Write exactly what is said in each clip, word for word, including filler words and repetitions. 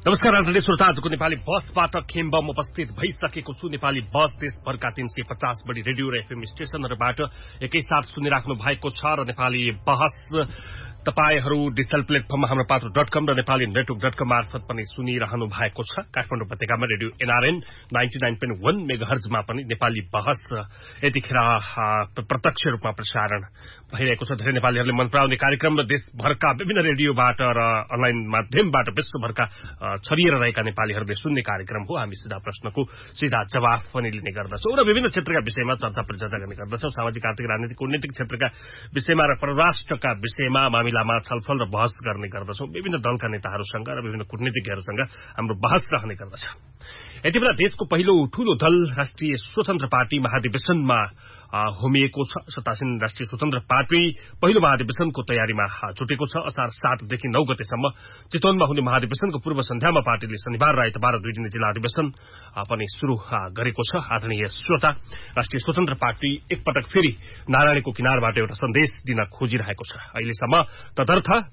नमस्कार आदरणीय श्रोता, आजको नेपाली बसबाट खेम्बम उपस्थित भइसकेको छु। नेपाली बस देशभरका तीन सय पचास बढी रेडियो र एफएम स्टेशनहरूबाट एकैसाथ सुनिराख्नु भएको छ र नेपाली बहस तपाईहरू डिजिटल प्लेटफर्ममा हाम्रो पात्र डट कम र नेपाली नेटवर्क डट कम मार्फत पनि सुनिरहनु भएको छ। काठमाडौँ उपत्यकामा radio NRN ninety nine point वन मेगाहर्जमा पनि नेपाली बहस यतिखेर प्रत्यक्ष रूपमा प्रसारण भइरहेको छ। धेरै नेपालीहरूले मन पराउने कार्यक्रम र देशभरका विभिन्न रेडियोबाट र अनलाइन माध्यमबाट विश्वभरका छरिएर रहेका नेपालीहरूले सुन्ने कार्यक्रम हो। हामी सीधा प्रश्नको सीधा जवाफ पनि लिने गर्दछौँ र विभिन्न क्षेत्रका विषयमा चर्चा परिचर्चा गर्ने गर्दछौँ। सामाजिक, आर्थिक, राजनीतिक, कूटनीतिक क्षेत्रका विषयमा र परराष्ट्रका विषयमा मामिलामा छलफल र बहस गर्ने गर्दछौँ। विभिन्न दलका नेताहरूसँग र विभिन्न कूटनीतिज्ञहरूसँग हाम्रो बहस रहने गर्दछ। यति बेला देशको पहिलो ठूलो दल राष्ट्रिय स्वतन्त्र पार्टी महाधिवेशनमा होमिएको छ। सत्तासीन राष्ट्रिय स्वतन्त्र पार्टी पहिलो महाधिवेशनको तयारीमा छुटेको छ। असार सातदेखि नौ गतेसम्म चितवनमा हुने महाधिवेशनको पूर्व सन्ध्यामा पार्टीले शनिबार र आइतबार दुई दिने जिल्ला अधिवेशन पनि शुरू गरेको छ। आदरणीय श्रोता, राष्ट्रिय स्वतन्त्र पार्टी एकपटक फेरि नारायणको किनारबाट एउटा सन्देश दिन खोजिरहेको छ। अहिलेसम्म तदर्थ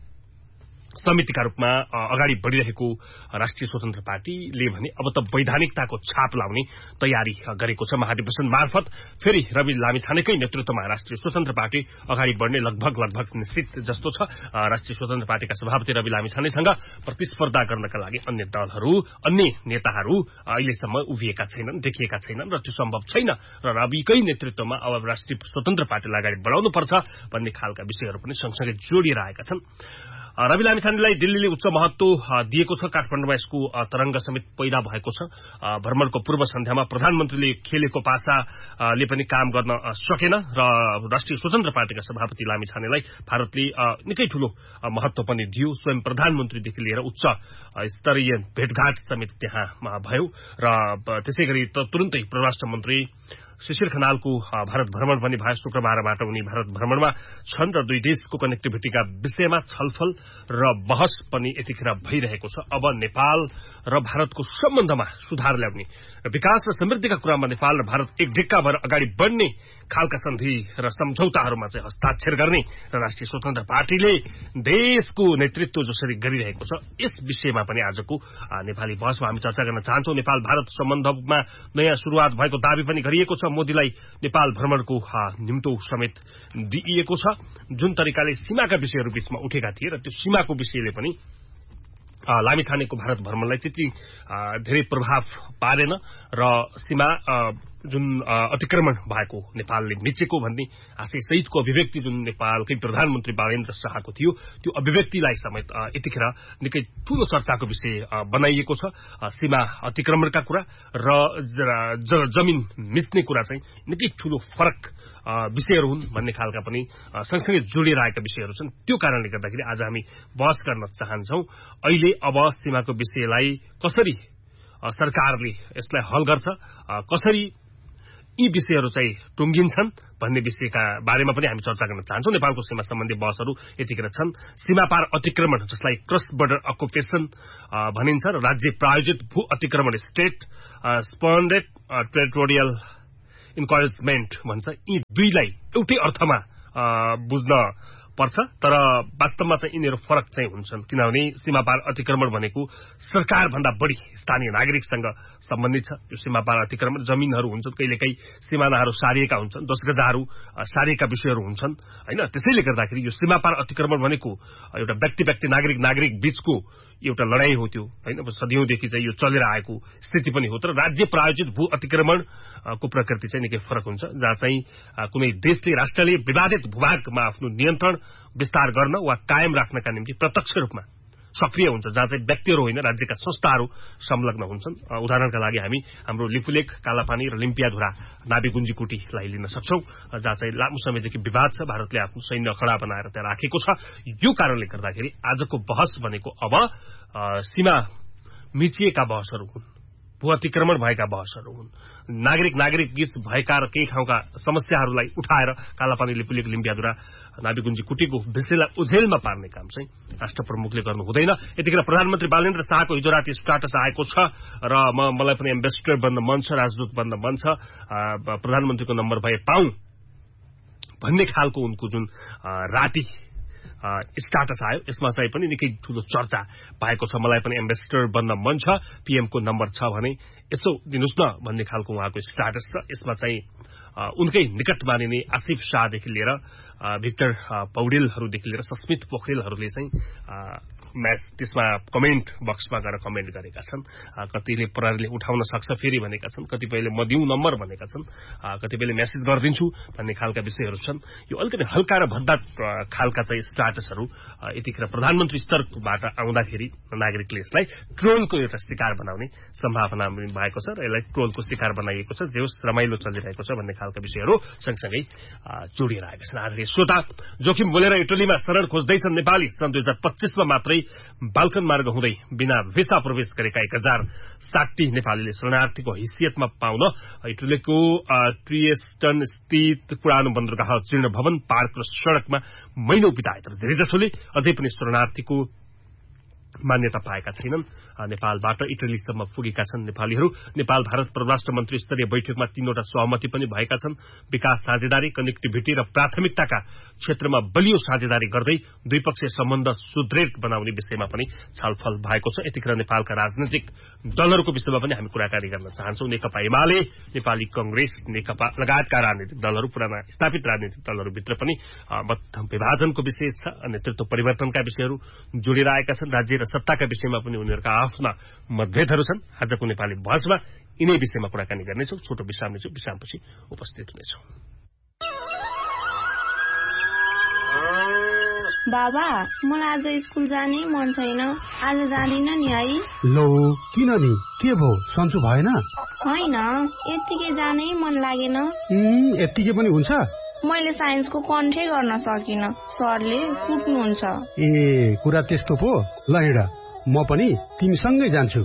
समितिका रूपमा अगाडि बढ़िरहेको राष्ट्रिय स्वतन्त्र पार्टीले भने अब त वैधानिकताको छाप लाउने तयारी गरेको छ। महाधिवेशन मार्फत फेरि रवि लामिछानेकै नेतृत्वमा राष्ट्रिय स्वतन्त्र पार्टी अगाडि बढ़ने लगभग लगभग निश्चित जस्तो छ। राष्ट्रिय स्वतन्त्र पार्टीका सभापति रवि लामिछानेसँग प्रतिस्पर्धा गर्नका लागि अन्य दलहरू, अन्य नेताहरू अहिलेसम्म उभिएका छैनन्, देखिएका छैनन् र त्यो सम्भव छैन र रविकै नेतृत्वमा अब राष्ट्रिय स्वतन्त्र पार्टीलाई अगाडि बढ़ाउनुपर्छ भन्ने खालका विषयहरू पनि सँगसँगै जोडिएर आएका छन्। रवि लामिछानेलाई दिल्लीले उच्च महत्व दिएको छ। काठमाडौँमा यसको तरंग समेत पैदा भएको छ। भ्रमणको पूर्व सन्ध्यामा प्रधानमन्त्रीले खेलेको पासाले पनि काम गर्न सकेन र राष्ट्रिय स्वतन्त्र पार्टीका सभापति लामिछानेलाई भारतले निकै ठूलो महत्व पनि दियो। स्वयं प्रधानमन्त्रीदेखि लिएर उच्च स्तरीय भेटघाट समेत त्यहाँ भयो र त्यसैगरी तुरुन्तै परराष्ट्र मन्त्री शिशिर खनालको भारत भ्रमण पनि भयो। शुक्रबारबाट उनी भारत भ्रमणमा छन् र दुई देशको कनेक्टिभिटीका विषयमा छलफल र बहस पनि यतिखेर भइरहेको छ। अब नेपाल र भारतको सम्बन्धमा सुधार ल्याउने, विकास र समृद्धिका कुरामा नेपाल र भारत एक ढिक्का भएर अगाडि बढ़ने खालका सन्धि र सम्झौताहरूमा चाहिँ हस्ताक्षर गर्ने र राष्ट्रिय स्वतन्त्र पार्टीले देशको नेतृत्व जसरी गरिरहेको छ यस विषयमा पनि आजको नेपाली बहसमा हामी चर्चा गर्न चाहन्छौँ। नेपाल भारत सम्बन्धमा नयाँ शुरूआत भएको दावी पनि गरिएको छ। मोदीलाई नेपाल भ्रमणको निम्तो समेत दिइएको छ। जुन तरिकाले सीमाका विषयहरू बीचमा उठेका थिए र त्यो सीमाको विषयले पनि लामिछानेको भारत भ्रमणलाई त्यति धेरै प्रभाव पारेन र सीमा जुन अतिक्रमण भएको नेपालले मिचेको भन्ने आशय सहितको अभिव्यक्ति जुन नेपालकै प्रधानमन्त्री बालेन्द्र शाहको थियो त्यो अभिव्यक्तिलाई समेत यतिखेर निकै ठूलो चर्चाको विषय बनाइएको छ। सीमा अतिक्रमणका कुरा र जमिन मिच्ने कुरा चाहिँ निकै ठूलो फरक विषयहरू हुन् भन्ने खालका पनि सँगसँगै जोडिएर आएका विषयहरू छन्। त्यो कारणले गर्दाखेरि आज हामी बहस गर्न चाहन्छौं। अहिले अब सीमाको विषयलाई कसरी सरकारले यसलाई हल गर्छ, कसरी यी विषयहरू चाहिँ टुंगिन्छन् भन्ने विषयका बारेमा पनि हामी चर्चा गर्न चाहन्छौँ। नेपालको सीमा सम्बन्धी बहसहरू यतिखेर छन्। सीमापार अतिक्रमण जसलाई क्रस बोर्डर अकुपेसन भनिन्छ र राज्य प्रायोजित भू अतिक्रमण स्टेट स्पोन्डेड टेरिटोरियल इन्करेजमेन्ट भन्छ। यी दुईलाई एउटै अर्थमा बुझ्न पर्छ, तर वास्तवमा चाहिँ यिनीहरू फरक चाहिँ हुन्छन्। किनभने सीमापार अतिक्रमण भनेको सरकार भन्दा बढी स्थानीय नागरिकसँग सम्बन्धित छ। यो सीमापार अतिक्रमण जमिनहरू हुन्छन्, कहिलेकाहीँ सिमानाहरू सारिएका हुन्छन्, दस गजाहरू सारिएका विषयहरू हुन्छन् हैन। त्यसैले गर्दाखेरि यो सीमापार अतिक्रमण भनेको एउटा व्यक्ति व्यक्ति नागरिक नागरिक बीचको एउटा लडाई हो त्यो हैन। सदियौंदेखि चाहिँ यो चलेर आएको स्थिति पनि हो। तर राज्य प्रायोजित भू अतिक्रमणको प्रकृति चाहिँ निकै फरक हुन्छ, जहाँ चाहिँ कुनै देशले राष्ट्रले विवादित भूभागमा आफ्नो नियन्त्रण विस्तार गर्न वा कायम राख्नका निम्ति प्रत्यक्ष रूपमा सक्रिय हुन्छ, जहाँ चाहिँ व्यक्तिहरू होइन राज्यका संस्थाहरू संलग्न हुन्छन्। उदाहरणका लागि हामी हाम्रो लिपुलेख, कालापानी र लिम्पियाधुरा नाभिगुन्जीकुटीलाई लिन सक्छौं, जहाँ चाहिँ लामो समयदेखि विवाद छ। भारतले आफ्नो सैन्य अखडा बनाएर त्यहाँ राखेको छ। यो कारणले गर्दाखेरि आजको बहस भनेको अब सीमा मिचिएका बहसहरू हुन्, भू अतिक्रमण भएका बहसहरू हुन्, नागरिक नागरिक बीच भएका र केही ठाउँका समस्याहरूलाई उठाएर कालापानी, लिपुलेख, लिम्पियाधुरा नाभिगुन्जी कुटीको विषयलाई उझेलमा पार्ने काम चाहिँ राष्ट्र प्रमुखले गर्नु हुँदैन। यतिखेर प्रधानमन्त्री बालेन्द्र शाहको हिजो राति स्ट्याटस आएको छ र म मलाई पनि एम्बेसडर बन्न मन छ, राजदूत बन्न मन छ, प्रधानमन्त्रीको नम्बर भए पाऊँ भन्ने खालको उनको जुन राति स्टाटस आयो। यसमा चाहिँ पनि निकै ठूलो चर्चा भएको छ। मलाई पनि एम्बेसडर बन्न मन छ, पीएमको नम्बर छ भने यसो दिनुस् न भन्ने खालको उहाँको स्टाटस छ। यसमा चाहिँ उनकै निकट मानिने आसिफ शाहदेखि लिएर भिक्टर पौडेलहरूदेखि लिएर सस्मित पोखरेलहरूले चाहिँ म्याच त्यसमा कमेन्ट बक्समा गएर कमेन्ट गरेका छन्। कतिले प्रहरीले उठाउन सक्छ फेरि भनेका छन्, कतिपयले म दिउँ नम्बर भनेका छन्, कतिपयले मेसेज गरिदिन्छु भन्ने खालका विषयहरू छन्। यो अलिकति हल्का र भद्दा खालका चाहिँ स्टाटसहरू यतिखेर प्रधानमन्त्री स्तरबाट आउँदाखेरि नागरिकले यसलाई ट्रोलको एउटा शिकार बनाउने सम्भावना भएको छ र यसलाई ट्रोलको शिकार बनाइएको छ। जे होस् रमाइलो चलिरहेको छ भन्ने खालका विषयहरू सँगसँगै जोडिएर आएका छन्। आदरणीय श्रोता, जोखिम बोलेर इटलीमा शरण खोज्दैछन् नेपाली। सन् दुई हजार पच्चीसमा मात्रै बाल्कन मार्ग हुँदै बिना भिसा प्रवेश गरेका एक हजार साठी नेपालीले शरणार्थीको हैसियतमा पाउन इटलीको ट्रिएस्टन स्थित पुरानो बन्दरगाह जीर्ण भवन पार्क र सड़कमा महिनौ बिताए। तर धेरैजसोले अझै पनि शरणार्थीको मान्यता पाएका छैनन्। नेपालबाट इटलीसम्म पुगेका छन् नेपालीहरू। नेपाल भारत परराष्ट्र मन्त्री स्तरीय बैठकमा तीनवटा सहमति पनि भएका छन्। विकास साझेदारी, कनेक्टिभिटी र प्राथमिकताका क्षेत्रमा बलियो साझेदारी गर्दै द्विपक्षीय सम्बन्ध सुदृढ बनाउने विषयमा पनि छलफल भएको छ। यतिखेर नेपालका राजनैतिक दलहरूको विषयमा पनि हामी कुराकानी गर्न चाहन्छौं। नेकपा एमाले, नेपाली कंग्रेस, नेकपा लगायतका राजनीतिक दलहरू, पुराना स्थापित राजनीतिक दलहरूभित्र पनि मत विभाजनको विषय छ, नेतृत्व परिवर्तनका विषयहरू जोडिएर आएका छन्। राज्य र सत्ताका विषयमा पनि उनीहरूका आफ्ना मतभेदहरू छन्। आजको नेपाली बहसमा यिनै विषयमा कुराकानी गर्नेछौं। छोटो विश्राम लिन्छौं, विश्रामपछि उपस्थित हुनेछौं। बाबा, मलाई आज स्कुल जाने मन छैन, आज जाँदिन नि है। लो, किन नि, के भो, सन्चो भएन? होइन, यत्तिकै जानै मन लागेन। यत्तिकै पनि हुन्छ? मैले साइन्सको कन्ठै गर्न सकिन, सरले कुट्नुहुन्छ। ए, कुरा त्यस्तो पो। ल हिँड, म पनि तिमीसँगै जान्छु।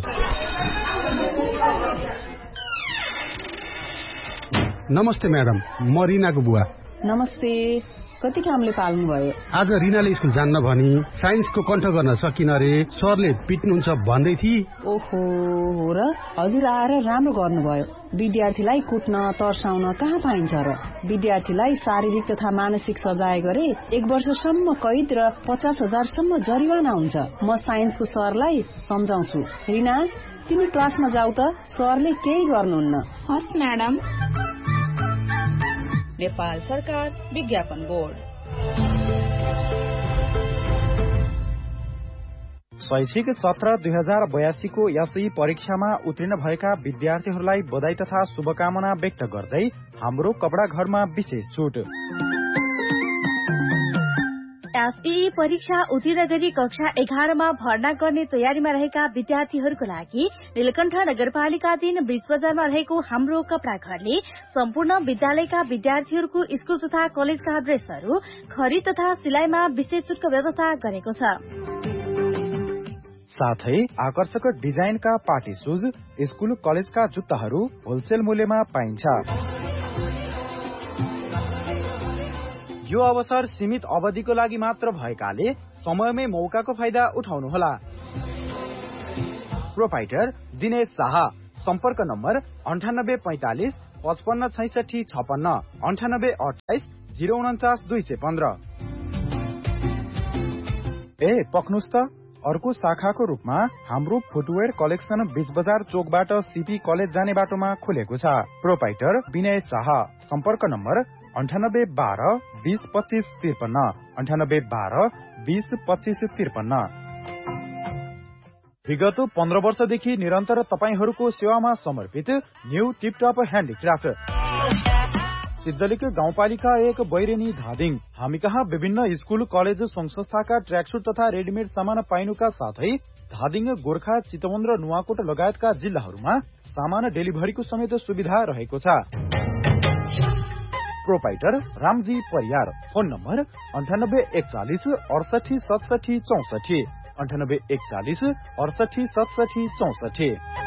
नमस्ते म्याडम, म रिनाको बुवा। नमस्ते, कति कामले पाल्नु भयो? आज रिनाले स्कुल जान्न भनी साइन्सको कण्ठ गर्न सकिन रे, सरले पिट्नुहुन्छ भन्दै थिए। ओहो, हो र? हजुर आएर राम्रो गर्नुभयो। विद्यार्थीलाई कुट्न तर्साउन कहाँ पाइन्छ र? विद्यार्थीलाई शारीरिक तथा मानसिक सजाय गरे एक वर्षसम्म कैद र पचास हजारसम्म जरिवाना हुन्छ। म साइन्सको सरलाई सम्झाउँछु। रिना, तिमी क्लासमा जाऊ त, सरले केही गर्नुहुन्न। हस् म्याडम। नेपाल सरकार विज्ञापन बोर्ड। शैक्षिक सत्र दुई हजार बयासी को एसई परीक्षामा उत्तीर्ण भएका विद्यार्थीहरूलाई बधाई तथा शुभकामना व्यक्त गर्दै हाम्रो कपडा घरमा विशेष छुट। एसई परीक्षा उत्तीर्ण गरी कक्षा एघारमा भर्ना गर्ने तयारीमा रहेका विद्यार्थीहरूको लागि नीलकण्ठ नगरपालिकाधीन बीच बजारमा रहेको हाम्रो कपडा घरले सम्पूर्ण विद्यालयका विद्यार्थीहरूको स्कूल तथा कलेजका ड्रेसहरू खरिद तथा सिलाइमा विशेष छुटको व्यवस्था गरेको छ। साथै आकर्षक डिजाइनका पार्टी सुज, स्कूल कलेजका जुत्ताहरू होलसेल मूल्यमा पाइन्छ। यो अवसर सीमित अवधिको लागि मात्र भएकाले समयमै मौकाको फाइदा उठाउनुहोला। प्रोपाइटर दिनेश शाह, सम्पर्क नम्बर अन्ठानब्बे पैंतालिस पचपन्न छैसठी छपन्न अन्ठानब्बे अठाइस जिरो उन्चास दुई सय पन्ध्र। ए पक्नुस् त, अर्को शाखाको रूपमा हाम्रो फुटवेयर कलेक्सन बीच बजार चोकबाट सीपी कलेज जाने बाटोमा खुलेको छ। प्रोपाइटर विनय शाह, सम्पर्क नम्बर अन्ठानब्बे बाह्र बीस पच्चीस त्रिपन्न अन्ठानब्बे बाह्र बीस पच्चीस त्रिपन्न। विगत पन्ध्र वर्षदेखि निरन्तर तपाईहरूको सेवामा समर्पित न्यू टिपटप ह्यान्डिक्राफ्ट, सिद्धलिक गाउँपालिका एक, बैरेनी, धादिङ। हामी कहाँ विभिन्न स्कूल कलेज संघ संस्थाका ट्र्याकसुट तथा रेडिमेड सामान पाइनुका साथै धादिङ, गोर्खा, चितवन र नुवाकोट लगायतका जिल्लाहरूमा सामान डेलिभरीको समेत सुविधा रहेको छ। Proprietor Ramji Pariyar, phone number अन्ठानब्बे एकचालिस अडसठी सतसठी चौसठी अन्ठानब्बे एकचालिस अडसठी सतसठी चौसठी।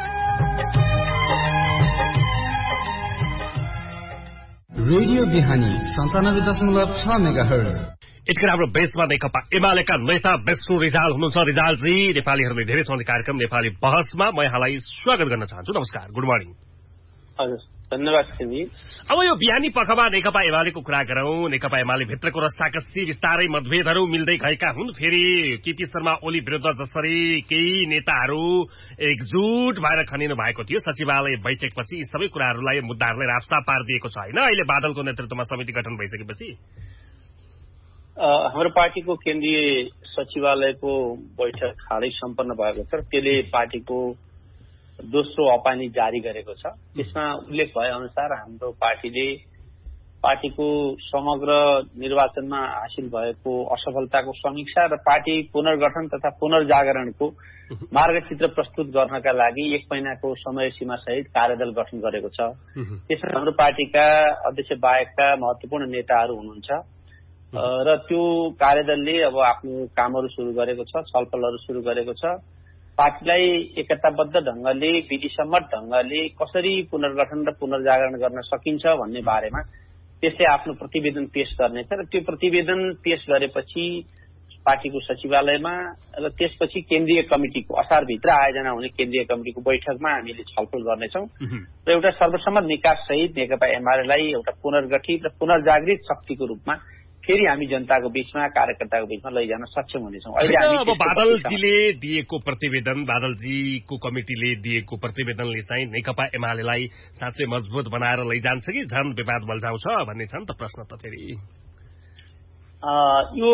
रेडियो बिहानी सन्तानब्बे दशमलव छ मेगा हर्ज। यतिखेर हाम्रो बेसमा नेकपा एमालेका नेता विष्णु रिजाल हुनुहुन्छ। रिजालजी, नेपालीहरूले धेरै सुन्ने कार्यक्रम नेपाली बहसमा म यहाँलाई स्वागत गर्न चाहन्छु। नमस्कार, गुड मर्निङ। हजुर धन्यवाद छिनी। अब यो बिहानी पखमा नेकपा एमालेको कुरा गरौं। नेकपा एमाले भित्रको रस्साकस्सी बिस्तारै मतभेदहरू मिल्दै गएका हुन्। फेरि केपी शर्मा ओली विरुद्ध जसरी केही नेताहरू एकजुट भएर खनिनु भएको थियो सचिवालय बैठकपछि यी सबै कुराहरूलाई मुद्दाहरूलाई राफ्सा पारिदिएको छ होइन अहिले बादलको नेतृत्वमा समिति गठन भइसकेपछि? हाम्रो पार्टीको केन्द्रीय सचिवालयको बैठक हालै सम्पन्न भएको छ। त्यसले पार्टीको दोस्रो अपानी जारी गरेको छ। त्यसमा उल्लेख भए अनुसार हाम्रो पार्टीले पार्टीको समग्र निर्वाचनमा हासिल भएको असफलताको समीक्षा र पार्टी पुनर्गठन तथा पुनर्जागरणको मार्गचित्र प्रस्तुत गर्नका लागि एक महिनाको समय सीमा सहित कार्यदल गठन गरेको छ। त्यसमा हाम्रो पार्टीका अध्यक्ष बाहेकका महत्वपूर्ण नेताहरू हुनुहुन्छ र त्यो कार्यदलले अब आफ्नो कामहरू सुरु गरेको छ, छलफलहरू सुरु गरेको छ। पार्टीलाई एकताबद्ध ढंगले विधिसम्मत ढंगले कसरी पुनर्गठन र पुनर्जागरण गर्न सकिन्छ भन्ने बारेमा त्यसले आफ्नो प्रतिवेदन पेश गर्नेछ र त्यो प्रतिवेदन पेश गरेपछि पार्टीको सचिवालयमा र त्यसपछि केन्द्रीय कमिटिको असारभित्र आयोजना हुने केन्द्रीय कमिटिको बैठकमा हामीले छलफल गर्नेछौँ र एउटा सर्वसम्मत निकास सहित नेकपा एमालेलाई एउटा पुनर्गठित र पुनर्जागृत शक्तिको रूपमा फेरि हामी जनताको बीचमा कार्यकर्ताको बीचमा लैजान सक्षम हुनेछौँ। अहिले अब बादलजीले दिएको प्रतिवेदन बादलजीको कमिटिले दिएको प्रतिवेदनले चाहिँ नेकपा एमालेलाई साँच्चै मजबुत बनाएर लैजान्छ कि झन् विवाद बल्झाउँछ भन्ने छ नि त प्रश्न त फेरि। यो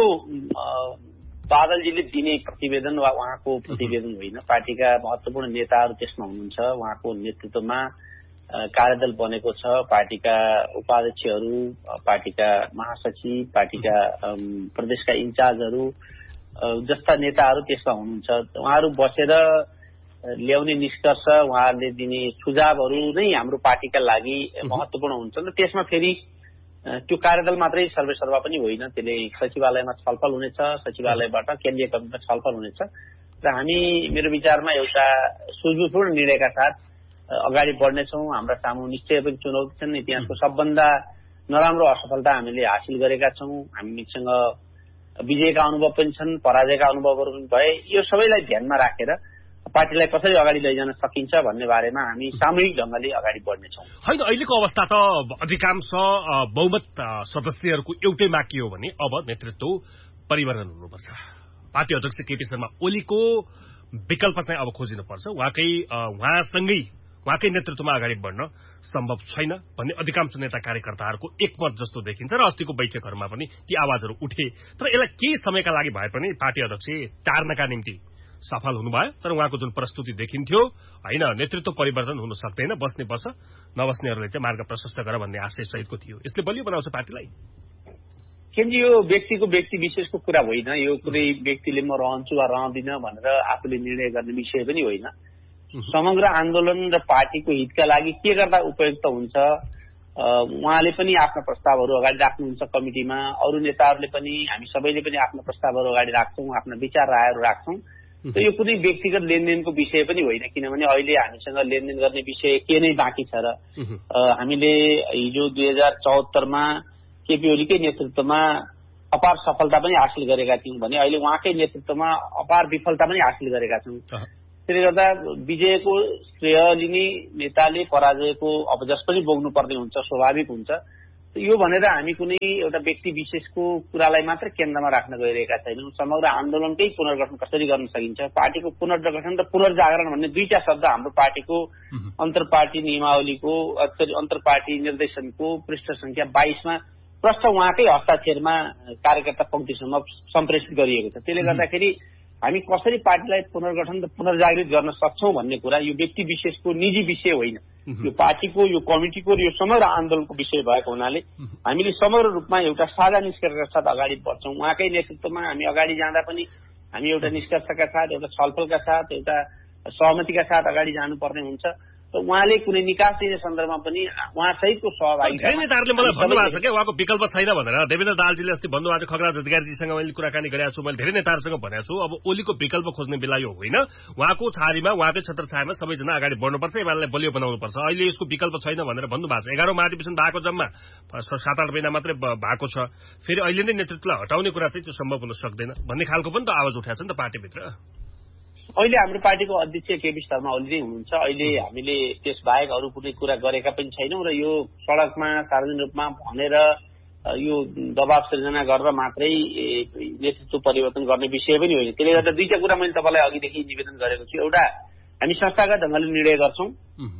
बादलजीले दिने प्रतिवेदन वा उहाँको प्रतिवेदन होइन, पार्टीका महत्वपूर्ण नेताहरू त्यसमा हुनुहुन्छ। उहाँको नेतृत्वमा कार्यदल बनेको छ। पार्टीका उपाध्यक्षहरू, पार्टीका महासचिव, पार्टीका प्रदेशका इन्चार्जहरू जस्ता नेताहरू त्यसमा हुनुहुन्छ। उहाँहरू बसेर ल्याउने निष्कर्ष, उहाँहरूले दिने सुझावहरू नै हाम्रो पार्टीका लागि महत्वपूर्ण हुन्छ र त्यसमा फेरि त्यो कार्यदल मात्रै सर्वेसर्वा पनि होइन, त्यसले सचिवालयमा छलफल हुनेछ, सचिवालयबाट केन्द्रीय कमिटीमा छलफल हुनेछ र हामी मेरो विचारमा एउटा सुझबुझपूर्ण निर्णयका साथ अगाडि बढ्नेछौँ। हाम्रा सामु निश्चय पनि चुनौती छन्। इतिहासको सबभन्दा नराम्रो असफलता हामीले हासिल गरेका छौँ। हामीसँग विजयका अनुभव पनि छन्, पराजयका अनुभवहरू पनि भए। यो सबैलाई ध्यानमा राखेर पार्टीलाई कसरी अगाडि लैजान सकिन्छ भन्ने बारेमा हामी सामूहिक ढंगले अगाडि बढ्नेछौँ। होइन, अहिलेको अवस्था त अधिकांश बहुमत सदस्यहरूको एउटै माग के हो भने अब नेतृत्व परिवर्तन हुनुपर्छ। पार्टी अध्यक्ष केपी शर्मा ओलीको विकल्प चाहिँ अब खोजिनुपर्छ। उहाँकै उहाँसँगै उहाँकै नेतृत्वमा अगाडि बढ्न सम्भव छैन भन्ने अधिकांश नेता कार्यकर्ताहरूको एकमत जस्तो देखिन्छ र अस्तिको बैठकहरूमा पनि ती आवाजहरू उठे। तर यसलाई केही समयका लागि भए पनि पार्टी अध्यक्ष टार्नका निम्ति सफल हुनुभयो। तर उहाँको जुन प्रस्तुति देखिन्थ्यो होइन, नेतृत्व परिवर्तन हुन सक्दैन, बस्ने बस्छ, नबस्नेहरूले चाहिँ मार्ग प्रशस्त गर भन्ने आशय सहितको थियो। यसले बलियो बनाउँछ पार्टीलाई। किन यो व्यक्तिको व्यक्ति विशेषको कुरा होइन, यो कुनै व्यक्तिले म रहन्छु वा रहँदिन भनेर आफूले निर्णय गर्ने विषय पनि होइन। समग्र आन्दोलन र पार्टीको हितका लागि के गर्दा उपयुक्त हुन्छ, उहाँले पनि आफ्ना प्रस्तावहरू अगाडि राख्नुहुन्छ कमिटीमा, अरू नेताहरूले पनि, हामी सबैले पनि आफ्ना प्रस्तावहरू अगाडि राख्छौँ, आफ्ना विचार रायहरू राख्छौँ। त यो कुनै व्यक्तिगत लेनदेनको विषय पनि होइन, किनभने अहिले हामीसँग लेनदेन गर्ने विषय के नै बाँकी छ र हामीले हिजो दुई हजार चौहत्तरमा केपी ओलीकै नेतृत्वमा अपार सफलता पनि हासिल गरेका थियौँ भने अहिले उहाँकै नेतृत्वमा अपार विफलता पनि हासिल गरेका छौँ। त्यसले गर्दा विजयको श्रेय लिने नेताले पराजयको अवजस पनि बोक्नुपर्ने हुन्छ, स्वाभाविक हुन्छ। यो भनेर हामी कुनै एउटा व्यक्ति विशेषको कुरालाई मात्र केन्द्रमा राख्न गइरहेका छैनौँ। समग्र आन्दोलनकै पुनर्गठन कसरी गर्न सकिन्छ, पार्टीको पुनर्गठन र पुनर्जागरण भन्ने दुईटा शब्द हाम्रो पार्टीको अन्तर्पार्टी नियमावलीको अन्तर्पार्टी निर्देशनको पृष्ठ संख्या बाइसमा प्रष्ट उहाँकै हस्ताक्षरमा कार्यकर्ता पंक्तिसम्म सम्प्रेषित गरिएको छ। त्यसले गर्दाखेरि हामी कसरी पार्टीलाई पुनर्गठन र पुनर्जागृत गर्न सक्छौँ भन्ने कुरा यो व्यक्ति विशेषको निजी विषय होइन, यो पार्टीको, यो कमिटीको र यो समग्र आन्दोलनको विषय भएको हुनाले हामीले समग्र रूपमा एउटा साझा निष्कर्षका साथ अगाडि बढ्छौँ। उहाँकै नेतृत्वमा हामी अगाडि जाँदा पनि हामी एउटा निष्कर्षका साथ, एउटा छलफलका साथ, एउटा सहमतिका साथ अगाडि जानुपर्ने हुन्छ। र उहाँले कुनै निकास दिने सन्दर्भमा पनि उहाँ सहितको सहभागिता। धेरै नेताहरूले मलाई भन्नुभएको छ क्या उहाँको विकल्प छैन भनेर। देवेन्द्र दाहालजीले अस्ति भन्नुभएको छ, खगराज अधिकारीजीसँग मैले कुराकानी गरेको छु, मैले धेरै नेताहरूसँग भनेको छु, अब ओलीको विकल्प खोज्ने बेला यो होइन, उहाँको छारीमा, उहाँकै छत्रछायामा सबैजना अगाडि बढ्नुपर्छ, एमालेलाई बलियो बनाउनुपर्छ। अहिले यसको विकल्प छैन भनेर भन्नुभएको छ। एघारौं महाधिवेशन भएको जम्मा सात आठ महिना मात्रै भएको छ, फेरि अहिले नै नेतृत्वलाई हटाउने कुरा चाहिँ त्यो सम्भव हुन सक्दैन भन्ने खालको पनि त आवाज उठाएको छ नि त पार्टीभित्र। अहिले हाम्रो पार्टीको अध्यक्ष केपी शर्मा ओली नै हुनुहुन्छ। अहिले हामीले त्यस बाहेक अरू कुनै कुरा गरेका पनि छैनौँ र यो सडकमा सार्वजनिक रूपमा भनेर यो दबाव सृजना गरेर मात्रै नेतृत्व परिवर्तन गर्ने विषय पनि होइन। त्यसले गर्दा दुईटा कुरा मैले तपाईँलाई अघिदेखि निवेदन गरेको छु। एउटा, हामी संस्थागत ढङ्गले निर्णय गर्छौँ,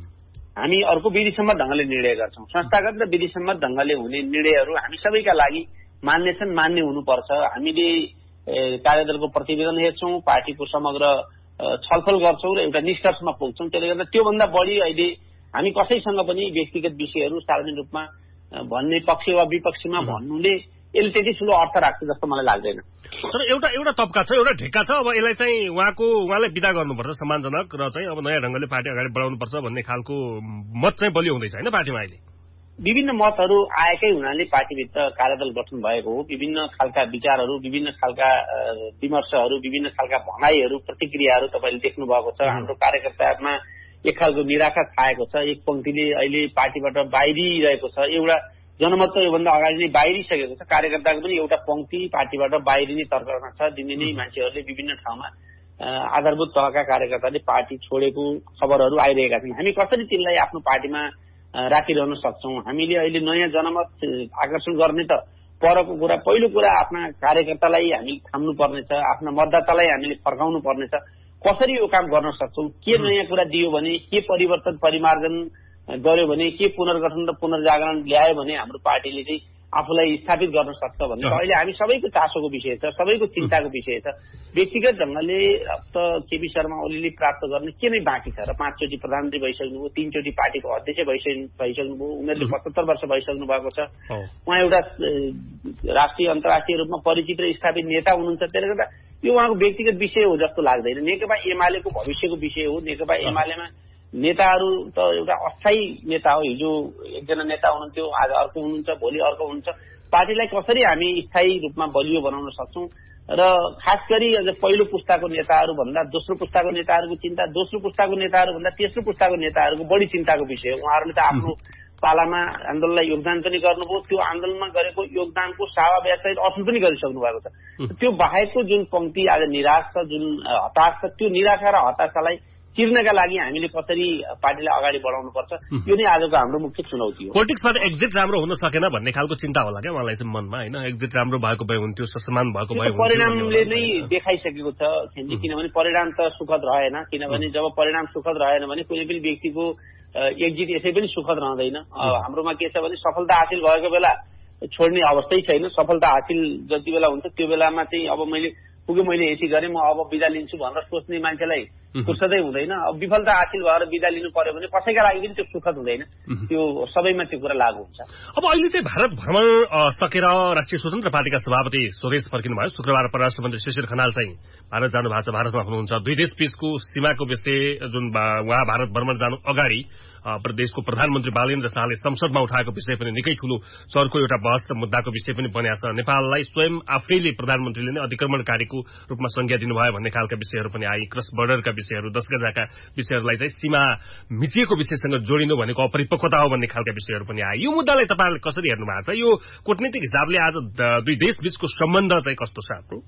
हामी अर्को विधिसम्मत ढङ्गले निर्णय गर्छौँ। संस्थागत र विधिसम्मत ढङ्गले हुने निर्णयहरू हामी सबैका लागि मान्य छन्, मान्य हुनुपर्छ। हामीले कार्यदलको प्रतिवेदन हेर्छौँ, पार्टीको समग्र छलफल गर्छौँ र एउटा निष्कर्षमा पुग्छौँ। त्यसले गर्दा त्योभन्दा बढी अहिले हामी कसैसँग पनि व्यक्तिगत विषयहरू सार्वजनिक रूपमा भन्ने पक्ष वा विपक्षमा भन्नुले यसले त्यति ठुलो अर्थ राख्छ जस्तो मलाई लाग्दैन। तर एउटा एउटा तबका छ, एउटा ढेका छ, अब यसलाई चाहिँ उहाँको उहाँलाई विदा गर्नुपर्छ सम्मानजनक र चाहिँ अब नयाँ ढङ्गले पार्टी अगाडि बढाउनुपर्छ भन्ने खालको मत चाहिँ बलियो हुँदैछ होइन पार्टीमा अहिले। विभिन्न मतहरू आएकै हुनाले पार्टीभित्र कार्यदल गठन भएको हो। विभिन्न खालका विचारहरू, विभिन्न खालका विमर्शहरू, विभिन्न खालका भनाइहरू, प्रतिक्रियाहरू तपाईँले देख्नु भएको छ। हाम्रो कार्यकर्तामा एक खालको निराशा छाएको छ। एक पंक्तिले अहिले पार्टीबाट बाहिरिरहेको छ। एउटा जनमत त योभन्दा अगाडि नै बाहिरिसकेको छ। कार्यकर्ताको पनि एउटा पंक्ति पार्टीबाट बाहिरिने तर्कमा छ। दिनदिनै मान्छेहरूले विभिन्न ठाउँमा आधारभूत तहका कार्यकर्ताले पार्टी छोडेको खबरहरू आइरहेका छन्। हामी कसरी तिनलाई आफ्नो पार्टीमा राखिरहन सक्छौँ? हामीले अहिले नयाँ जनमत आकर्षण गर्ने त परको कुरा, पहिलो कुरा आफ्ना कार्यकर्तालाई हामी थाम्नु पर्नेछ, आफ्ना मतदातालाई हामीले फर्काउनु पर्नेछ। कसरी यो काम गर्न सक्छौँ? के नयाँ कुरा दियो भने, के परिवर्तन परिमार्जन गर्यो भने, के पुनर्गठन र पुनर्जागरण ल्यायो भने हाम्रो पार्टीले चाहिँ आफूलाई स्थापित गर्न सक्छ भन्ने अहिले हामी सबैको चासोको विषय छ, सबैको चिन्ताको विषय छ। व्यक्तिगत ढङ्गले त केपी शर्मा ओलीले प्राप्त गर्ने के नै बाँकी छ र? पाँचचोटि प्रधानमन्त्री भइसक्नुभयो, तीनचोटि पार्टीको अध्यक्ष भइसक्नुभयो, उनीहरूले पचहत्तर वर्ष भइसक्नु भएको छ। उहाँ एउटा राष्ट्रिय अन्तर्राष्ट्रिय रूपमा परिचित र स्थापित नेता हुनुहुन्छ। त्यसले गर्दा यो उहाँको व्यक्तिगत विषय हो जस्तो लाग्दैन। नेकपा एमालेको भविष्यको विषय हो। नेकपा एमालेमा नेताहरू त एउटा अस्थायी नेता हो। हिजो एकजना नेता हुनुहुन्थ्यो, आज अर्को हुनुहुन्छ, भोलि अर्को हुनुहुन्छ। पार्टीलाई कसरी हामी स्थायी रूपमा बलियो बनाउन सक्छौँ र खास गरी अझ पहिलो पुस्ताको नेताहरू भन्दा दोस्रो पुस्ताको नेताहरूको चिन्ता, दोस्रो पुस्ताको नेताहरू भन्दा तेस्रो पुस्ताको नेताहरूको बढी चिन्ताको विषय हो। उहाँहरूले त आफ्नो पालामा आन्दोलनलाई योगदान पनि गर्नुभयो, त्यो आन्दोलनमा गरेको योगदानको सावा व्याजसहित अर्पण पनि गरिसक्नु भएको छ। त्यो बाहेकको जुन पंक्ति आज निराश छ, जुन हताश छ, त्यो निराशा र हताशालाई चिर्नका लागि हामीले कसरी पार्टीलाई अगाडि बढाउनु पर्छ, यो नै आजको हाम्रो मुख्य चुनौती हो। पोलिटिक्सबाट एक्जिट राम्रो हुन सकेन भन्ने खालको चिन्ता होला क्या मलाई चाहिँ मनमा, होइन? एक्जिट राम्रो भएको भए हुन्थ्यो, समान भएको भए हुन्थ्यो। परिणामले नै देखाइसकेको छ खेन्जी, किनभने परिणाम त सुखद रहेन। किनभने जब परिणाम सुखद रहेन भने कुनै पनि व्यक्तिको एक्जिट यसै पनि सुखद रहँदैन। हाम्रोमा के छ भने सफलता हासिल भएको बेला छोड्ने अवस्थै छैन। सफलता हासिल जति बेला हुन्छ त्यो बेलामा चाहिँ अब मैले पुग्यो, मैले यति गरेँ, म अब बिदा लिन्छु भनेर सोच्ने मान्छेलाई फुर्सदै हुँदैन। अब विफलता हासिल भएर बिदा लिनु पर्यो भने कसैका लागि पनि त्यो सुखद हुँदैन। त्यो सबैमा त्यो कुरा लागू हुन्छ। अब अहिले चाहिँ भारत भ्रमण सकेर राष्ट्रिय स्वतन्त्र पार्टीका सभापति स्वदेश फर्किनु भयो। शुक्रबार परराष्ट्र मन्त्री शिशिर खनाल चाहिँ भारत जानु भएको छ, भारतमा हुनुहुन्छ। दुई देश बीचको सीमाको विषय जुन उहाँ भारत भ्रमण जानु अगाडि देशको प्रधानमन्त्री बालेन्द्र शाहले संसदमा उठाएको विषय पनि निकै ठूलो चर्को एउटा बहस र मुद्दाको विषय पनि बनेको छ। नेपाललाई स्वयं आफैले प्रधानमन्त्रीले नै अतिक्रमणकारीको रूपमा संज्ञा दिनुभयो भन्ने खालका विषयहरू पनि आए। क्रस बर्डरका विषयहरू, दस गजाका विषयहरूलाई चाहिँ सीमा मिचिएको विषयसँग जोडिनु भनेको अपरिपक्वता हो भन्ने खालका विषयहरू पनि आए। यो मुद्दालाई तपाईँहरूले कसरी हेर्नु भएको छ? यो कूटनीतिक हिसाबले आज दुई देश बीचको सम्बन्ध चाहिँ कस्तो छ हाम्रो?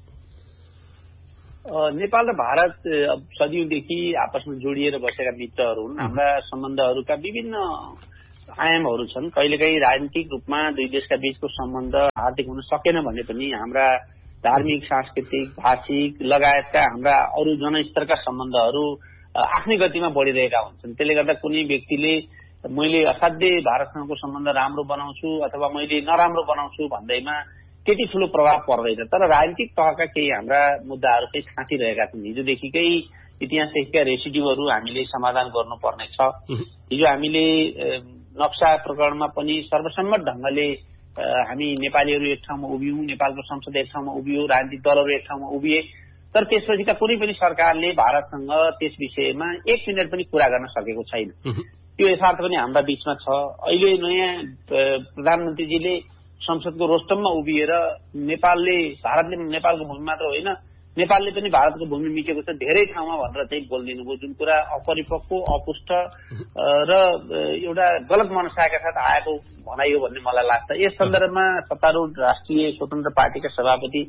नेपाल र भारत सदियौंदेखि आपसमा जोडिएर बसेका मित्रहरू हुन्। हाम्रा सम्बन्धहरूका विभिन्न आयामहरू छन्। कहिलेकाहीँ राजनीतिक रूपमा दुई देशका बीचको सम्बन्ध आर्थिक हुन सकेन भने पनि हाम्रा धार्मिक, सांस्कृतिक, भाषिक लगायतका हाम्रा अरू जनस्तरका सम्बन्धहरू आफ्नै गतिमा बढिरहेका हुन्छन्। त्यसले गर्दा कुनै व्यक्तिले मैले असाध्यै भारतसँगको सम्बन्ध राम्रो बनाउँछु अथवा मैले नराम्रो बनाउँछु भन्दैमा त्यति ठूलो प्रभाव पर्दैन। तर राजनीतिक तहका केही हाम्रा मुद्दाहरू चाहिँ थाँचिरहेका छन्। हिजोदेखिकै इतिहासदेखिका रेसिड्युहरू हामीले समाधान गर्नुपर्ने छ। हिजो हामीले नक्सा प्रकरणमा पनि सर्वसम्मत ढङ्गले हामी नेपालीहरू एक ठाउँमा उभियौँ, नेपालको संसद एक ठाउँमा उभियो, राजनीतिक दलहरू एक ठाउँमा उभिए। तर त्यसपछिका कुनै पनि सरकारले भारतसँग त्यस विषयमा एक मिनट पनि कुरा गर्न सकेको छैन। त्यो यथार्थ पनि हाम्रा बीचमा छ। अहिले नयाँ प्रधानमन्त्रीजीले संसदको रोस्टममा उभिएर नेपालले भारतले नेपालको भूमि मात्र होइन, नेपालले पनि भारतको भूमि मिचेको छ धेरै ठाउँमा भनेर चाहिँ बोलिदिनु भयो, जुन कुरा अपरिपक्व, अपुष्ट र एउटा गलत मनसायका साथ आएको भनाइ हो भन्ने मलाई लाग्छ। यस सन्दर्भमा सत्तारूढ राष्ट्रिय स्वतन्त्र पार्टीका सभापति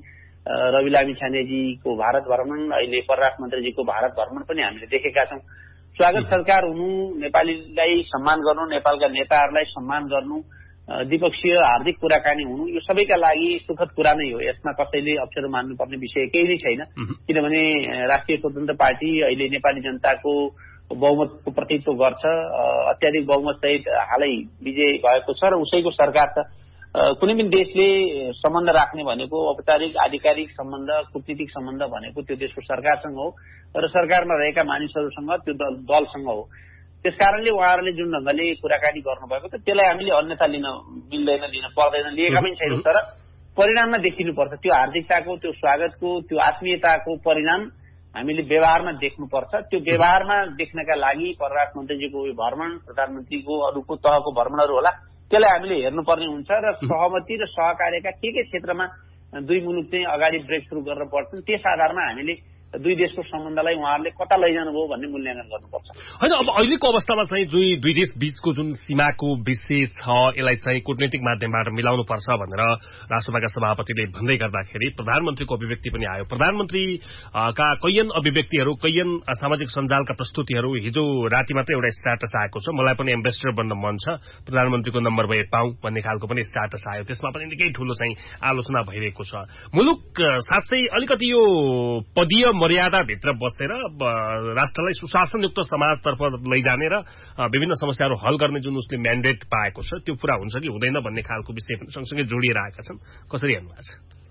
रवि लामी छानेजीको भारत भ्रमण, अहिले परराष्ट्र मन्त्रीजीको भारत भ्रमण पनि हामीले देखेका छौँ। स्वागत सरकार हुनु, नेपालीलाई सम्मान गर्नु, नेपालका नेताहरूलाई सम्मान गर्नु, द्विपक्षीय हार्दिक कुराकानी हुनु, यो सबैका लागि सुखद कुरा नै हो। यसमा कसैले अप्ठ्यारो मान्नुपर्ने विषय केही नै छैन, किनभने राष्ट्रिय स्वतन्त्र पार्टी अहिले नेपाली जनताको बहुमतको प्रतिनिधित्व गर्छ। अत्याधिक बहुमत सहित हालै विजय भएको छ र उसैको सरकार छ। कुनै पनि देशले सम्बन्ध राख्ने भनेको औपचारिक आधिकारिक सम्बन्ध, कूटनीतिक सम्बन्ध भनेको त्यो देशको सरकारसँग हो र सरकारमा रहेका मानिसहरूसँग, त्यो दलसँग हो। त्यसकारणले उहाँहरूले जुन ढङ्गले कुराकानी गर्नुभएको छ त्यसलाई हामीले अन्यथा लिन मिल्दैन, लिन पर्दैन, लिएका पनि छैनौँ। तर परिणाममा देखिनुपर्छ त्यो हार्दिकताको, त्यो स्वागतको, त्यो आत्मीयताको परिणाम हामीले व्यवहारमा देख्नुपर्छ। त्यो व्यवहारमा देख्नका लागि परराष्ट्र मन्त्रीजीको भ्रमण, प्रधानमन्त्रीको अरूको तहको भ्रमणहरू होला, त्यसलाई हामीले हेर्नुपर्ने हुन्छ र सहमति र सहकार्यका के के क्षेत्रमा दुई मुलुक चाहिँ अगाडि ब्रेक थ्रु गर्न पर्छन्, त्यस आधारमा हामीले दुई देशको सम्बन्धलाई उहाँहरूले कता लैजानुभयो भन्ने मूल्याङ्कन गर्नुपर्छ। होइन, अब अहिलेको अवस्थामा चाहिँ दुई दुई देश बीचको जुन सीमाको विषय छ यसलाई चाहिँ कूटनीतिक माध्यमबाट मिलाउनु पर्छ भनेर राष्ट्रसभाका सभापतिले भन्दै गर्दाखेरि प्रधानमन्त्रीको अभिव्यक्ति पनि आयो। प्रधानमन्त्री का कैयन अभिव्यक्तिहरू, कैयन सामाजिक सञ्जालका प्रस्तुतिहरू, हिजो राति मात्रै एउटा स्ट्याटस आएको छ, मलाई पनि एम्बेसडर बन्न मन छ, प्रधानमन्त्रीको नम्बर भए पाऊँ भन्ने खालको पनि स्ट्याटस आयो। त्यसमा पनि निकै ठूलो चाहिँ आलोचना भइरहेको छ। मुलुक साँच्चै अलिकति यो पदीय मर्यादाभित्र बसेर राष्ट्रलाई सुशासनयुक्त समाजतर्फ लैजाने र विभिन्न समस्याहरू हल गर्ने जुन उसले म्यान्डेट पाएको छ त्यो पूरा हुन्छ कि हुँदैन भन्ने खालको विषय पनि सँगसँगै जोडिएर आएका छन्। कसरी हेर्नु भएको छ?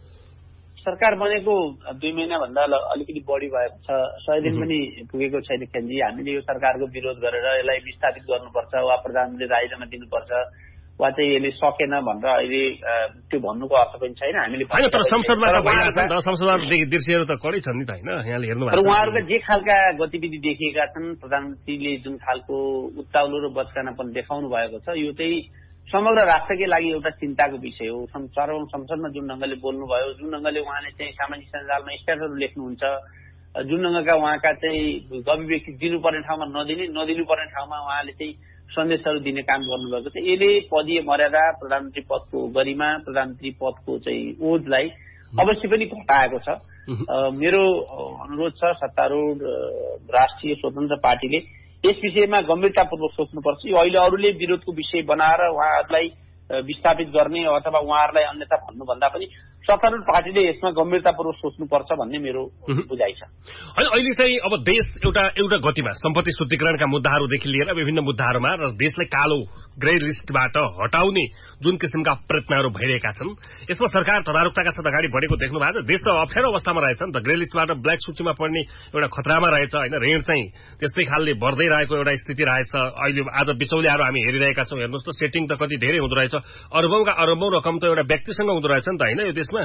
सरकार बनेको दुई महिना भन्दा अलिकति बढी भएको छ, सय दिन पनि पुगेको छैन खेलजी। हामीले यो सरकारको विरोध गरेर यसलाई विस्थापित गर्नुपर्छ वा प्रधानमन्त्री राजीनामा दिनुपर्छ वा चाहिँ यसले सकेन भनेर अहिले त्यो भन्नुको अर्थ पनि छैन। हामीले होइन, तर संसदमा त भइरहेछ नि त, संसदमा दृश्यहरू त कडै छन् नि त, होइन? यहाँले हेर्नु भएको छ उहाँहरूका जे खालका गतिविधि देखिएका छन्, प्रधानमन्त्रीले जुन खालको उत्ताउलो र बचकानापन देखाउनु भएको छ, यो चाहिँ समग्र राष्ट्रकै लागि एउटा चिन्ताको विषय हो। संसदमा जुन ढङ्गले बोल्नुभयो, जुन ढङ्गले उहाँले चाहिँ सामाजिक सञ्जालमा स्ट्याटसहरू लेख्नुहुन्छ, जुन ढङ्गका उहाँका चाहिँ अभिव्यक्ति दिनुपर्ने ठाउँमा नदिने, नदिनुपर्ने ठाउँमा उहाँले चाहिँ सन्देशहरू दिने काम गर्नुभएको छ। यसले पदीय मर्यादा, प्रधानमन्त्री पदको गरिमा, प्रधानमन्त्री पदको चाहिँ ओजलाई अवश्य पनि घटाएको छ। मेरो अनुरोध छ सत्तारूढ राष्ट्रिय स्वतन्त्र पार्टीले यस विषयमा गम्भीरतापूर्वक सोच्नुपर्छ। यो अहिले अरूले विरोधको विषय बनाएर उहाँहरूलाई विस्थापित गर्ने अथवा उहाँहरूलाई अन्यथा भन्नुभन्दा पनि सत्तारूढ पार्टीले यसमा गम्भीरतापूर्वक सोच्नुपर्छ भन्ने मेरो बुझाइ छ। होइन, अहिले चाहिँ अब देश एउटा एउटा गतिमा सम्पत्ति शुद्धिकरणका मुद्दाहरूदेखि लिएर विभिन्न मुद्दाहरूमा र देशलाई कालो ग्रे लिस्टबाट हटाउने जुन किसिमका प्रयत्नहरू भइरहेका छन्, यसमा सरकार तदारुकताका साथ अगाडि बढेको देख्नु भएको छ। देश त अप्ठ्यारो अवस्थामा रहेछ नि त, ग्रे लिस्टबाट ब्ल्याक सूचीमा पढ्ने एउटा खतरामा रहेछ, होइन? ऋण चाहिँ त्यस्तै खालले बढ्दै रहेको एउटा स्थिति रहेछ। अहिले आज बिचौलियाहरू हामी हेरिरहेका छौँ, हेर्नुहोस् त सेटिङ त कति धेरै हुँदो रहेछ, अरबौंका अरबौं रकम त एउटा व्यक्तिसँग हुँदो रहेछ नि त, होइन? यो देशमा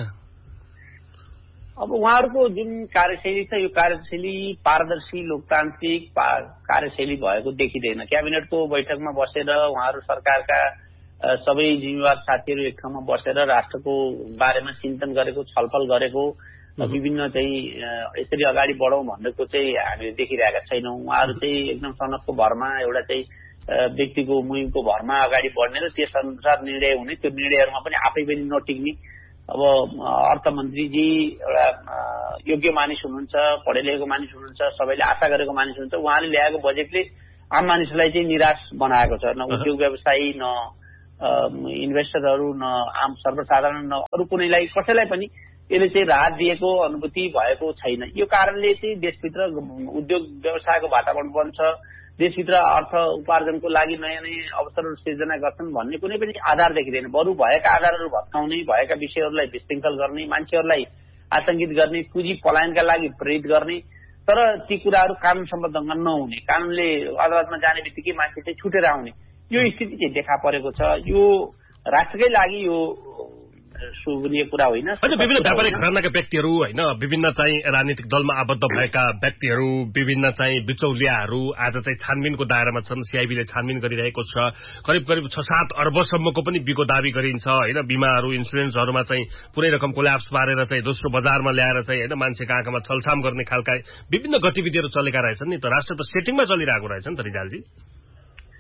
अब उहाँहरूको जुन कार्यशैली छ यो कार्यशैली पारदर्शी लोकतान्त्रिक कार्यशैली भएको देखिँदैन। क्याबिनेटको बैठकमा बसेर उहाँहरू सरकारका सबै जिम्मेवार साथीहरू एक ठाउँमा बसेर राष्ट्रको बारेमा चिन्तन गरेको, छलफल गरेको, विभिन्न चाहिँ यसरी अगाडि बढौँ भनेको चाहिँ हामीले देखिरहेका छैनौँ। उहाँहरू चाहिँ एकदम सनकको भरमा, एउटा चाहिँ व्यक्तिको मुहिमको भरमा अगाडि बढ्ने र त्यस अनुसार निर्णय हुने, त्यो निर्णयहरूमा पनि आफै पनि नटिक्ने। अब अर्थमन्त्रीजी एउटा योग्य मानिस हुनुहुन्छ, पढे लेखेको मानिस हुनुहुन्छ, सबैले आशा गरेको मानिस हुनुहुन्छ, उहाँले ल्याएको बजेटले आम मानिसलाई चाहिँ निराश बनाएको छ। न उद्योग व्यवसायी, न इन्भेस्टरहरू, न आम सर्वसाधारण, न अरू कुनैलाई कसैलाई पनि यसले चाहिँ राहत दिएको अनुभूति भएको छैन। यो कारणले चाहिँ देशभित्र उद्योग व्यवसायको वातावरण बन्छ, देशभित्र अर्थ उपार्जनको लागि नयाँ नयाँ अवसरहरू सिर्जना गर्छन् भन्ने कुनै पनि आधार देखिँदैन। बरु भएका आधारहरू भत्काउने, भएका विषयहरूलाई विशृङ्खल गर्ने, मान्छेहरूलाई आतंकित गर्ने, पुँजी पलायनका लागि प्रेरित गर्ने, तर ती कुराहरू कानुनसम्म ढङ्ग नहुने, कानुनले अदालतमा जाने बित्तिकै मान्छे चाहिँ छुटेर आउने, यो स्थिति चाहिँ देखा परेको छ। यो राष्ट्रकै लागि यो शोभनीय कुरा होइन। विभिन्न व्यापारिक घरानाका व्यक्तिहरू, होइन, विभिन्न चाहिँ राजनीतिक दलमा आबद्ध भएका व्यक्तिहरू, विभिन्न चाहिँ बिचौलियाहरू आज चाहिँ छानबिनको दायरामा छन्। सीआईबीले छानबिन गरिरहेको छ। करिब करिब छ सात अर्बसम्मको पनि बिको दावी गरिन्छ, होइन? बिमाहरू, इन्सुरेन्सहरूमा चाहिँ पुरै रकम कोल्याप्स पारेर चाहिँ दोस्रो बजारमा ल्याएर चाहिँ, होइन, मान्छेको आँखामा छलछाम गर्ने खालका विभिन्न गतिविधिहरू चलेका रहेछन् नि त। राष्ट्र त सेटिङमा चलिरहेको रहेछ नि त, रिजालजी।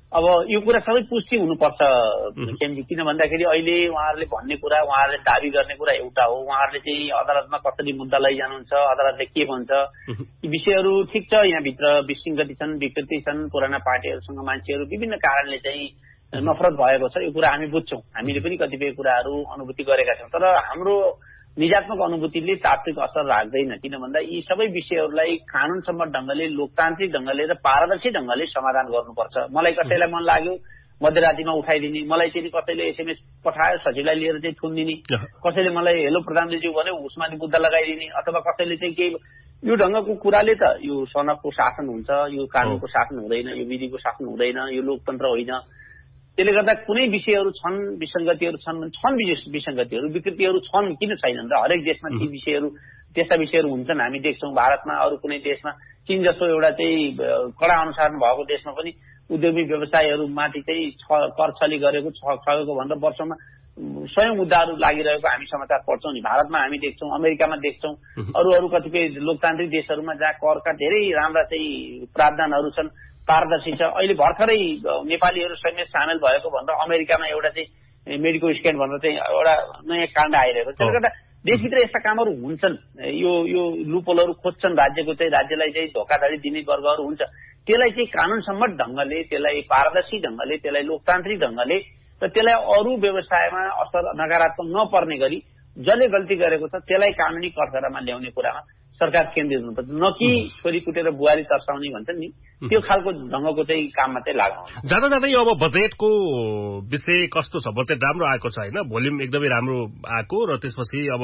अब यो कुरा सबै पुष्टि हुनुपर्छ केमजी, किन भन्दाखेरि अहिले उहाँहरूले भन्ने कुरा, उहाँहरूले दाबी गर्ने कुरा एउटा हो, उहाँहरूले चाहिँ अदालतमा कसरी मुद्दा लैजानुहुन्छ, अदालतले के भन्छ, यी विषयहरू ठिक छ। यहाँभित्र विसङ्गति छन्, विकृति छन्, पुराना पार्टीहरूसँग मान्छेहरू विभिन्न कारणले चाहिँ नफरत भएको छ, यो कुरा हामी बुझ्छौँ। हामीले पनि कतिपय कुराहरू अनुभूति गरेका छौँ, तर हाम्रो निजात्मक अनुभूतिले तात्विक असर राख्दैन। किन भन्दा यी सबै विषयहरूलाई कानुनसम्मत ढङ्गले, लोकतान्त्रिक ढङ्गले र पारदर्शी ढङ्गले समाधान गर्नुपर्छ। मलाई कसैलाई मन लाग्यो मध्यरातिमा उठाइदिने, मलाई चाहिँ कसैले एसएमएस पठायो सचिवलाई लिएर चाहिँ थुनिदिने, कसैले मलाई हेलो प्रधानमन्त्रीज्यू भन्यो उसमा मुद्दा लगाइदिने, अथवा कसैले चाहिँ केही यो ढङ्गको कुराले त यो सनकको शासन हुन्छ, यो कानुनको शासन हुँदैन, यो विधिको शासन हुँदैन, यो लोकतन्त्र होइन। त्यसले गर्दा कुनै विषयहरू छन्, विसङ्गतिहरू छन् भने छन्, विसङ्गतिहरू विकृतिहरू छन्, किन छैनन् र? हरेक देशमा ती विषयहरू त्यस्ता विषयहरू हुन्छन्, हामी देख्छौँ। भारतमा, अरू कुनै देशमा, चीन जस्तो एउटा चाहिँ कडा अनुसार भएको देशमा पनि उद्योगी व्यवसायहरूमाथि चाहिँ कर छली गरेको छगेको भनेर वर्षमा स्वयं मुद्दाहरू लागिरहेको हामी समाचार पढ्छौँ नि। भारतमा हामी देख्छौँ, अमेरिकामा देख्छौँ, अरू अरू कतिपय लोकतान्त्रिक देशहरूमा जहाँ करका धेरै राम्रा चाहिँ प्रावधानहरू छन्, पारदर्शी छ। अहिले भर्खरै नेपालीहरू समेत सामेल भएको भनेर अमेरिकामा एउटा चाहिँ मेडिकल स्क्यान भनेर चाहिँ एउटा नयाँ काण्ड आइरहेको छ। त्यसले गर्दा देशभित्र यस्ता कामहरू हुन्छन्, यो यो लुपहोलहरू खोज्छन्, राज्यको चाहिँ राज्यलाई चाहिँ धोकाधडी दिने वर्गहरू हुन्छ। त्यसलाई चाहिँ कानुनसम्मत ढङ्गले, त्यसलाई पारदर्शी ढङ्गले, त्यसलाई लोकतान्त्रिक ढङ्गले र त्यसलाई अरू व्यवसायमा असर नकारात्मक नपर्ने गरी जसले गल्ती गरेको छ त्यसलाई कानुनी कठघरामा ल्याउने कुरामा सरकार केन्द्रित हुनुपर्छ, न कि छोरी कुटेर बुहारी तर्साउने भन्छन् नि, त्यो खालको ढङ्गको चाहिँ काममा चाहिँ लाग्नु। जाँदा जाँदै अब बजेटको विषय कस्तो छ? बजेट राम्रो आएको छ होइन, भोल्युम एकदमै राम्रो आएको, र त्यसपछि अब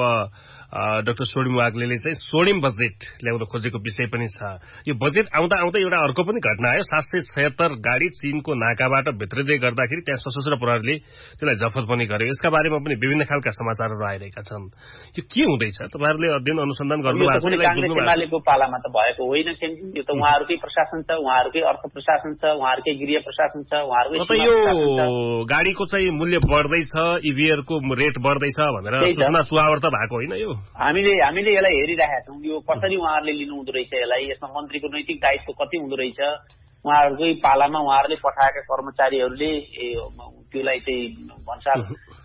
डाक्टर स्वर्णिम वाग्लेले चाहिँ स्वर्णिम बजेट ल्याउन खोजेको विषय पनि छ। यो बजेट आउँदा आउँदा एउटा अर्को पनि घटना आयो, सात सय छयत्तर गाडी चीनको नाकाबाट भित्रिँदै गर्दाखेरि त्यहाँ सशस्त्र प्रहरीले त्यसलाई जफत पनि गर्यो। यसका बारेमा पनि विभिन्न खालका समाचारहरू आइरहेका छन्। यो के हुँदैछ? तपाईँहरूले अध्ययन अनुसन्धान गर्नुभएको छ? कांग्रेस एमालेको पालामा त भएको होइन, यो त उहाँहरूकै प्रशासन छ, उहाँहरूकै अर्थ प्रशासन छ, उहाँहरूकै गृह प्रशासन छ, उहाँहरूकै। यो गाडीको चाहिँ मूल्य बढ्दैछ, इभीआरको रेट बढ्दैछ भनेर सूचना सुहावर त भएको होइन। यो हामीले हामीले यसलाई हेरिरहेका छौँ, यो कसरी उहाँहरूले लिनु हुँदो रहेछ, यसलाई यसमा मन्त्रीको नैतिक दायित्व कति हुँदो रहेछ। उहाँहरूकै पालामा उहाँहरूले पठाएका कर्मचारीहरूले त्यसलाई चाहिँ भन्सार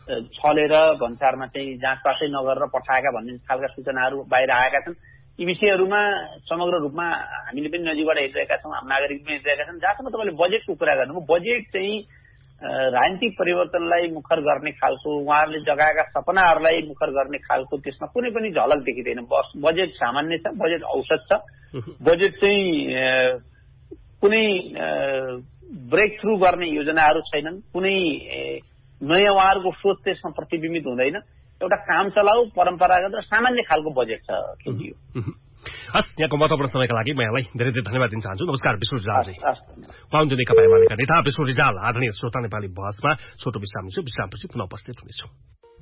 छलेर भन्सारमा चाहिँ जाँचपासै नगरेर पठाएका भन्ने खालका सूचनाहरू बाहिर आएका छन्। यी विषयहरूमा समग्र रूपमा हामीले पनि नजिकबाट हेरिरहेका छौँ, नागरिक पनि हेरिरहेका छन्। जहाँसम्म तपाईँले बजेटको कुरा गर्नुभयो, बजेट चाहिँ राजनीतिक परिवर्तनलाई मुखर गर्ने खालको, उहाँहरूले जगाएका सपनाहरूलाई मुखर गर्ने खालको त्यसमा कुनै पनि झलक देखिँदैन। बस बजेट सामान्य छ, बजेट औसत छ। बजेट चाहिँ कुनै ब्रेक थ्रु गर्ने योजनाहरू छैनन्, कुनै नयाँ उहाँहरूको सोच त्यसमा प्रतिबिम्बित हुँदैन। एउटा काम चलाऊ परम्परागत र सामान्य खालको बजेट छ केजी। हस्, यहाँको महत्त्वपूर्ण समयका लागि म यहाँलाई धेरै धेरै धन्यवाद दिन चाहन्छु। नमस्कार विष्णु रिजालजी। पाउन्जो नेकपा एमालेका नेता विष्णु रिजाल आदरणीय श्रोता नेपाली बहसमा छोटो विश्राम लिन्छु। विश्रामपछि पुनः उपस्थित हुनेछु।